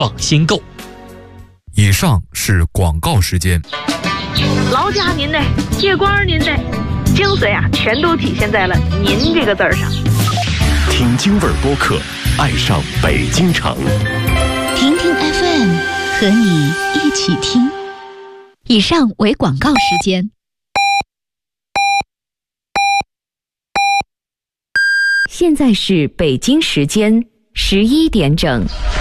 放心购。 以上是广告时间。 劳驾您的，接光您的，精髓啊，全都体现在了"您"这个字儿上。 听京味儿播客，爱上北京城。 听听 FM， 和你一起听。以上为广告时间。现在是北京时间11点整。